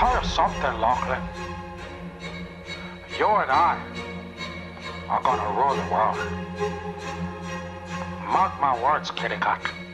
tell you something, Lachlan. You and I are gonna rule the world. Mark my words, kitty cat.